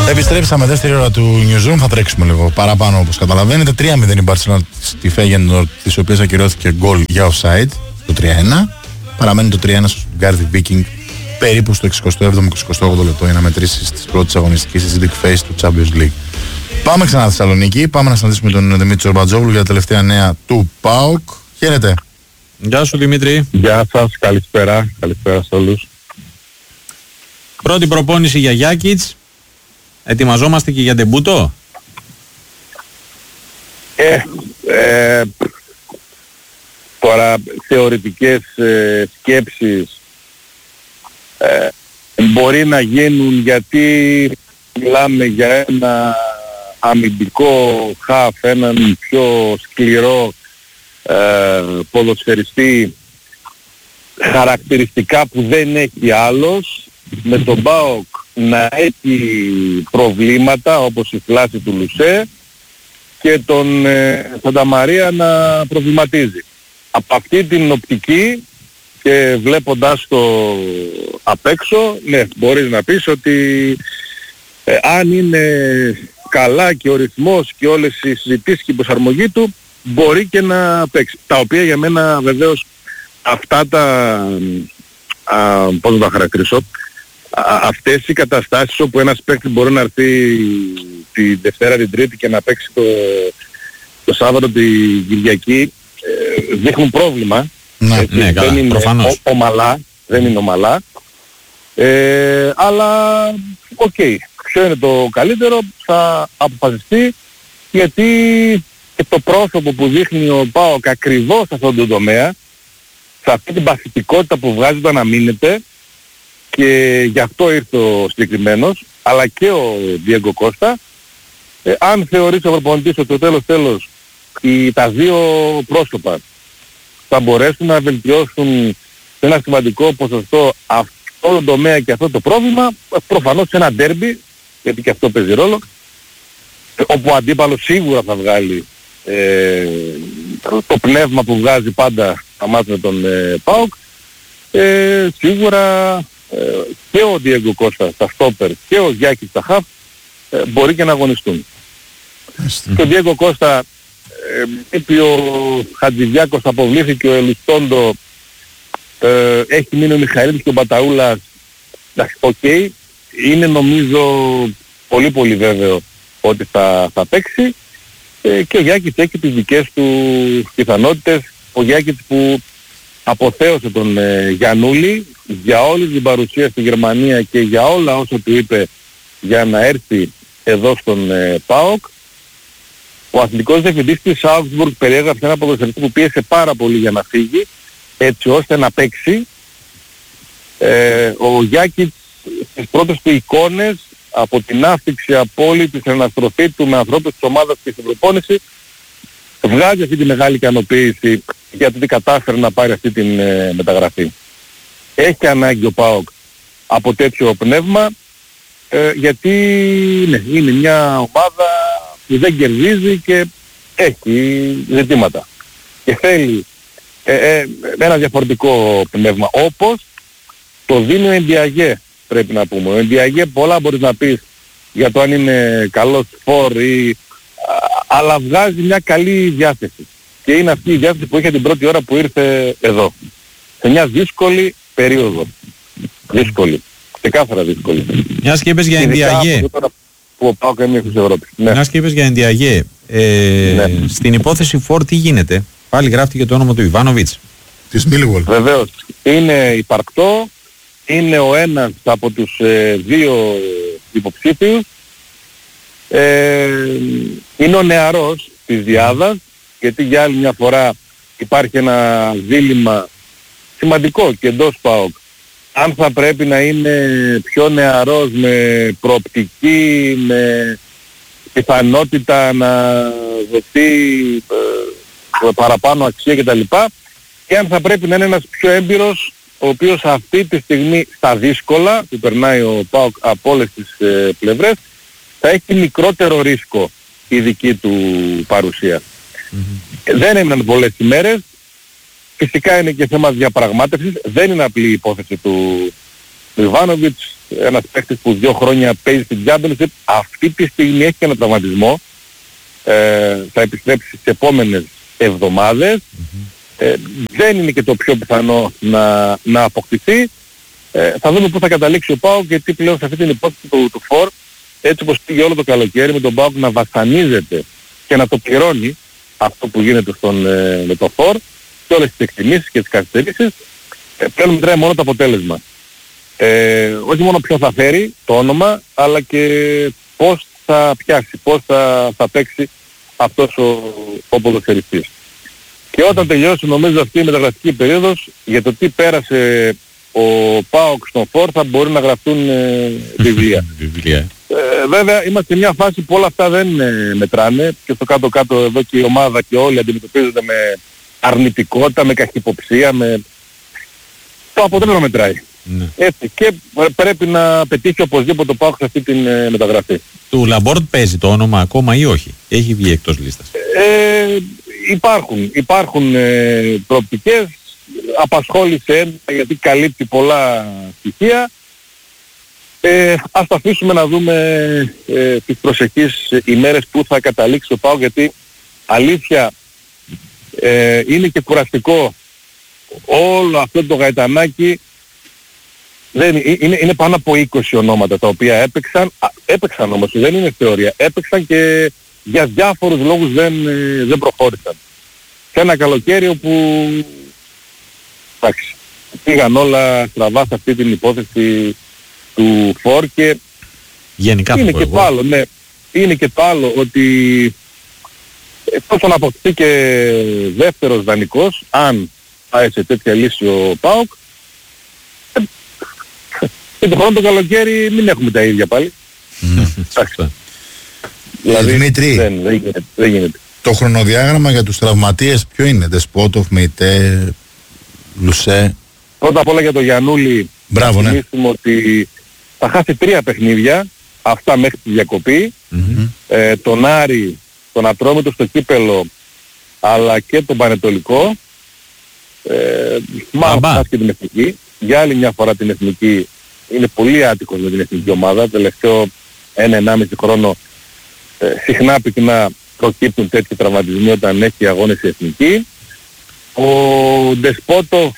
Επιστρέψαμε δεύτερη ώρα του Newsroom. Θα τρέξουμε λίγο παραπάνω όπως καταλαβαίνετε. 3-0 η Μπαρσελόνα στη Feyenoord, της οποίας ακυρώθηκε γκολ για offside το 3-1. Παραμένει το 3-1 στο Stuttgart Viking περίπου στο 67-28 λεπτό για να μετρήσει τις πρώτες αγωνιστικές της League Phase του Champions League. Πάμε ξανά στη Θεσσαλονίκη. Πάμε να συναντήσουμε τον Δημήτρη Τσορμπατζόγλου για τα τελευταία νέα του ΠΑΟΚ. Χαίρετε. Γεια σου Δημήτρη. Γεια σας, καλησπέρα. Καλησπέρα σε όλους. Πρώτη προπόνηση για Γιάκιτς. Ετοιμαζόμαστε και για ντεμπούτο. Τώρα θεωρητικές σκέψεις μπορεί να γίνουν, γιατί μιλάμε για ένα αμυντικό χαφ, έναν πιο σκληρό ποδοσφαιριστή, χαρακτηριστικά που δεν έχει άλλος, με τον ΠΑΟΚ να έχει προβλήματα όπως η φλάση του Λουσέ και τον Σανταμαρία να προβληματίζει. Από αυτή την οπτική και βλέποντας το απ' έξω, ναι, μπορείς να πεις ότι αν είναι καλά και ο ρυθμός και όλες οι συζητήσεις και η προσαρμογή του, μπορεί και να παίξει. Τα οποία για μένα βεβαίως αυτά πώς να τα χαρακτηρίσω, αυτές οι καταστάσεις όπου ένας παίκτης μπορεί να έρθει τη Δευτέρα, την Τρίτη και να παίξει το Σάββατο, την Κυριακή, δείχνουν πρόβλημα. Ναι, ναι, καλά, δεν είναι προφανώς. δεν είναι ομαλά. Αλλά οκ. Ποιο είναι το καλύτερο θα αποφασιστεί, γιατί και το πρόσωπο που δείχνει ο ΠΑΟΚ ακριβώς σε αυτόν τον τομέα, σε αυτή την παθητικότητα που βγάζει όταν αμήνεται, και γι' αυτό ήρθε ο συγκεκριμένος, αλλά και ο Διέγκο Κώστα, αν θεωρήσει ο προπονητής ότι το τέλος τα δύο πρόσωπα θα μπορέσουν να βελτιώσουν σε ένα σημαντικό ποσοστό αυτό το τομέα και αυτό το πρόβλημα, προφανώς σε ένα ντέρμπι, γιατί και αυτό παίζει ρόλο, όπου ο αντίπαλος σίγουρα θα βγάλει το πνεύμα που βγάζει πάντα στα μάτια με τον ΠΑΟΚ, σίγουρα και ο Διέγκο Κώστα στα στόπερ και ο Γιάκης στα χαφ μπορεί και να αγωνιστούν. Και ο Διέγκο Κώστα, επειδή ο Χατζηδιάκος αποβλήθηκε, ο Ελουστόντο, έχει μείνει ο Μιχαήλης και ο Μπαταούλας, εντάξει, οκ, είναι νομίζω πολύ πολύ βέβαιο ότι θα παίξει, και ο Γιάκης έχει τις δικές του πιθανότητες. Ο Γιάκης που αποθέωσε τον Γιαννούλη για όλη την παρουσία στη Γερμανία και για όλα όσα του είπε για να έρθει εδώ στον ΠΑΟΚ. Ο αθλητικός διευθυντής της Augsburg περιέγραψε ένα ποδοσφαιριστή που πίεσε πάρα πολύ για να φύγει, έτσι ώστε να παίξει. Ο Γιάκης στις πρώτες του εικόνες, από την άφηξη, από όλη τη συναναστροφή του με ανθρώπους της ομάδας και στην προπόνηση, βγάζει αυτή τη μεγάλη ικανοποίηση για το ότι κατάφερε να πάρει αυτή την μεταγραφή. Έχει ανάγκη ο ΠΑΟΚ από τέτοιο πνεύμα, γιατί ναι, είναι μια ομάδα που δεν κερδίζει και έχει ζητήματα. Και θέλει ένα διαφορετικό πνεύμα, όπως το δίνει ο Εντιαγέ, πρέπει να πούμε. Ο Εντιαγέ πολλά μπορείς να πεις για το αν είναι καλός φορ ή, αλλά βγάζει μια καλή διάθεση. Και είναι αυτή η διάθεση που είχε την πρώτη ώρα που ήρθε εδώ. Σε μια δύσκολη περίοδο. Δύσκολη. Ξεκάθαρα δύσκολη. Μιας και είπες για Εντιαγέ. Που ο ΠΑΟΚ είναι στην Ευρώπη. Ναι. Μιας και είπες για Εντιαγέ. Στην υπόθεση Φορ τι γίνεται? Πάλι γράφτηκε το όνομα του Ιβάνοβιτς. Της Millwall. Βεβαίως. Είναι υπαρκτό. Είναι ο ένας από τους δύο υποψήφιους. Είναι ο νεαρός της Διάδας, γιατί για άλλη μια φορά υπάρχει ένα δίλημμα σημαντικό και εντός ΠΑΟΚ. Αν θα πρέπει να είναι πιο νεαρός με προοπτική, με πιθανότητα να δοθεί παραπάνω αξία κτλ. Και αν θα πρέπει να είναι ένας πιο έμπειρος, ο οποίος αυτή τη στιγμή στα δύσκολα που περνάει ο ΠΑΟΚ από όλες τις πλευρές, θα έχει μικρότερο ρίσκο η δική του παρουσία. Δεν έμειναν πολλές ημέρες. Φυσικά είναι και θέμα διαπραγμάτευσης. Δεν είναι απλή η υπόθεση του Ιβάνοβιτς, ένας παίκτης που 2 χρόνια παίζει στην Championship, αυτή τη στιγμή έχει ένα τραυματισμό, θα επιστρέψει στις επόμενες εβδομάδες. Δεν είναι και το πιο πιθανό να αποκτηθεί. Θα δούμε πού θα καταλήξει ο ΠΑΟΚ, γιατί πλέον σε αυτή την υπόθεση του φόρ, έτσι όπως πήγε όλο το καλοκαίρι με τον ΠΑΟΚ να βασανίζεται και να το πληρώνει αυτό που γίνεται με το φόρ και όλες τις εκτιμήσεις και τις καθυστερήσεις, πλέον μετράει μόνο το αποτέλεσμα. Όχι μόνο ποιο θα φέρει το όνομα, αλλά και πώς θα πιάσει, πώς θα παίξει αυτός ο ποδοσφαιριστής. Και όταν τελειώσει νομίζω αυτή η μεταγραφική περίοδος, για το τι πέρασε ο ΠΑΟΚ στον φόρ θα μπορεί να γραφτούν βιβλία. Βέβαια είμαστε σε μια φάση που όλα αυτά δεν μετράνε και στο κάτω-κάτω εδώ και η ομάδα και όλοι αντιμετωπίζονται με αρνητικότητα, με καχυποψία, με... το αποτέλεσμα μετράει. Ναι. Έτσι, και πρέπει να πετύχει οπωσδήποτε το ΠΑΟΚ σε αυτή την μεταγραφή. Του Λαμπόρτ παίζει το όνομα ακόμα ή όχι? Έχει βγει εκτός λίστας? Υπάρχουν προοπτικές, απασχόλησε γιατί καλύπτει πολλά στοιχεία. Ας τα αφήσουμε να δούμε τις προσεχείς ημέρες που θα καταλήξει ο ΠΑΟΚ, γιατί αλήθεια είναι και κουραστικό όλο αυτό το γαϊτανάκι. Είναι πάνω από 20 ονόματα τα οποία έπαιξαν όμως, δεν είναι θεωρία, έπαιξαν και για διάφορους λόγους δεν προχώρησαν. Σε ένα καλοκαίρι όπου εντάξει, πήγαν όλα στραβά σε αυτή την υπόθεση του φόρ και γενικά είναι και το άλλο, ναι, είναι και το άλλο ότι εφόσον αποκτηθεί και δεύτερος δανεικός, αν πάει σε τέτοια λύση ο ΠΑΟΚ, και το χρόνο το καλοκαίρι μην έχουμε τα ίδια πάλι. Δηλαδή, Δημήτρη, δεν γίνεται. Το χρονοδιάγραμμα για τους τραυματίες ποιο είναι? Δεσπότοφ, Μεϊτέ, Λουσέ? Πρώτα απ' όλα για τον Γιαννούλη, μπράβο, ναι, ότι θα χάσει 3 παιχνίδια, αυτά μέχρι τη διακοπή. Τον Άρη, τον Ατρόμητο στο κύπελο, αλλά και τον Πανετολικό. Μάλλον θα χάσει και την Εθνική. Για άλλη μια φορά την Εθνική, είναι πολύ άτυχος με την εθνική ομάδα. Τελευταίο 1-1,5 χρόνο συχνά πυκνά προκύπτουν τέτοιοι τραυματισμοί όταν έχει αγώνες η εθνική. Ο Ντεσπότοφ,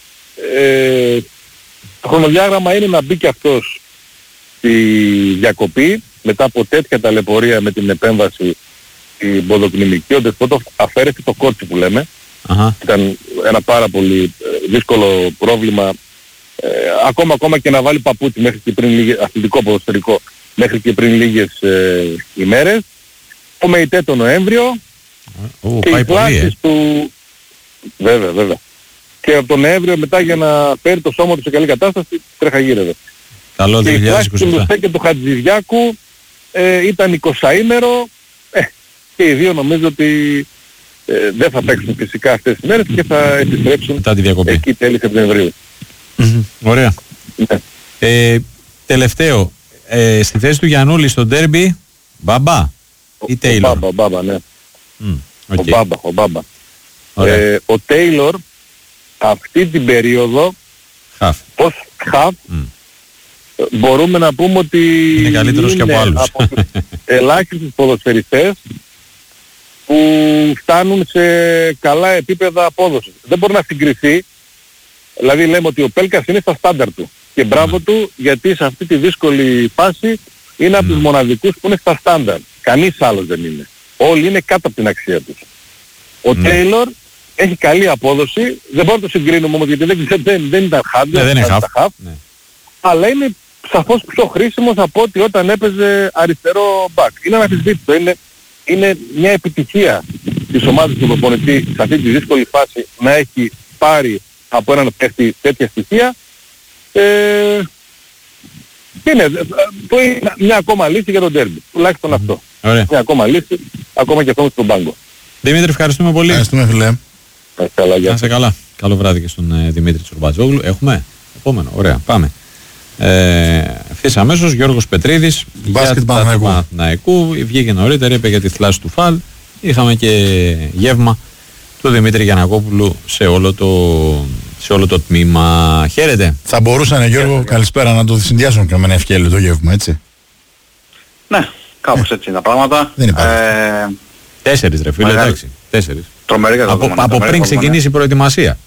το χρονοδιάγραμμα είναι να μπει και αυτός στη διακοπή μετά από τέτοια ταλαιπωρία με την επέμβαση στην ποδοκνημική. Ο Ντεσπότοφ αφαίρεσε το κότσι που λέμε. Ήταν ένα πάρα πολύ δύσκολο πρόβλημα, ακόμα και να βάλει παπούτσι μέχρι και πριν λίγες, αθλητικό ποδοσφαιρικό, μέχρι και πριν λίγες ημέρες. Ο Μεϊτέ το Νοέμβριο και οι κλάσεις του... Βέβαια. Και από τον Νοέμβριο μετά για να φέρει το σώμα του σε καλή κατάσταση τρέχα γύρευε. Καλό 2027. Και οι κλάσεις του Λουσέ και του Χατζηδιάκου ήταν 20ημερο και οι δύο νομίζω ότι δεν θα παίξουν φυσικά αυτές τις μέρες και θα επιστρέψουν μετά τη διακοπή εκεί τέλη Σεπτεμβρίου. Ωραία. Ναι. Τελευταίο, στη θέση του Γιαννούλη στο ντέρμπι, Μπάμπα ή Τέιλορ? Ο Μπάμπα, ναι. Okay. Ο Μπάμπα. Ο Τέιλορ αυτή την περίοδο ως χαφ μπορούμε να πούμε ότι είναι καλύτερος και από άλλους. Από τους ελάχιστους ποδοσφαιριστές που φτάνουν σε καλά επίπεδα απόδοσης. Δεν μπορεί να συγκριθεί. Δηλαδή λέμε ότι ο Πέλκας είναι στα στάνταρ του και μπράβο του, γιατί σε αυτή τη δύσκολη φάση είναι από τους μοναδικούς που είναι στα στάνταρ. Κανείς άλλος δεν είναι. Όλοι είναι κάτω από την αξία τους. Ο Τέιλορ έχει καλή απόδοση, δεν μπορούμε να το συγκρίνουμε όμως γιατί δεν ήταν half, αλλά είναι σαφώς πιο χρήσιμος από ότι όταν έπαιζε αριστερό back. Είναι αναμφισβήτητο, είναι μια επιτυχία της ομάδας του προπονητή σε αυτή τη δύσκολη φάση να έχει πάρει από έναν παίχτη τέτοια στοιχεία. Είναι μια ακόμα λύση για τον ντέρμπι, τουλάχιστον αυτό. Ωραία. Μια ακόμα λύση, ακόμα και αυτό στον πάγκο. Δημήτρη, ευχαριστούμε πολύ. Ευχαριστούμε, φίλε. Να είσαι καλά. Καλό βράδυ και στον Δημήτρη Τσουρμπατζόγλου. Έχουμε επόμενο. Ωραία, πάμε. Ευθύς αμέσως Γιώργος Πετρίδης, μπάσκετ Παναθηναϊκού. Βγήκε νωρίτερα, είπε για τη θλάση του Φαλ. Είχαμε και γεύμα του Δημήτρη Γιαννακόπουλου σε όλο το σε όλο το τμήμα. Χαίρετε. Θα μπορούσαν, Γιώργο, καλησπέρα, να το συνδυάσουν και με ένα ευκαιρία το γεύμα, έτσι. Ναι, κάπως έτσι είναι τα πράγματα. Δεν υπάρχει. 4 ρε φίλε, εντάξει. 4. Τρομερή Από πριν ξεκινήσει η προετοιμασία.